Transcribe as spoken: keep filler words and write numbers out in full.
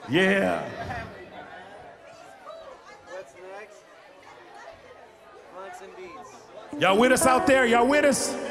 Yeah. What's next? Haunts and Beats. Y'all with us out there? Y'all with us?